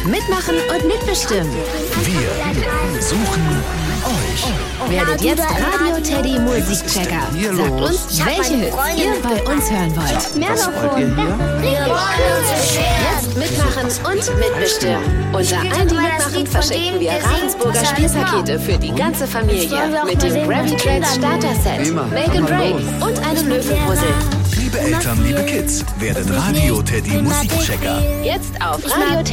Mitmachen und mitbestimmen. Wir suchen euch. Werdet jetzt Radio Teddy Musikchecker. Sagt uns, welche Hits ihr bei uns hören wollt. Megafon. Jetzt mitmachen und mitbestimmen. Unter all die mitmachen verschicken wir Ravensburger Spielpakete für die ganze Familie. Mit dem Gravy Trades Starter Set, Make and Break und einem Löwenpuzzle. Liebe Eltern, liebe Kids, werdet Radio Teddy Musikchecker. Jetzt auf Radio